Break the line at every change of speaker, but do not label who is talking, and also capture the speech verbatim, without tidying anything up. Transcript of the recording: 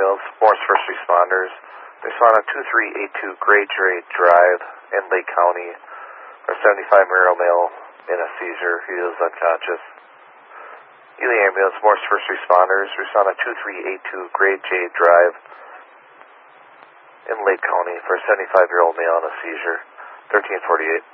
ambulance, Morse first responders. Respond on two three eight two Gray Dre Drive in Lake County. For seventy-five year old male in a seizure. He is unconscious. Ely ambulance, Morse first responders. Respond on two three eight two Gray J Drive in Lake County for a seventy-five year old male in a seizure. thirteen forty-eight.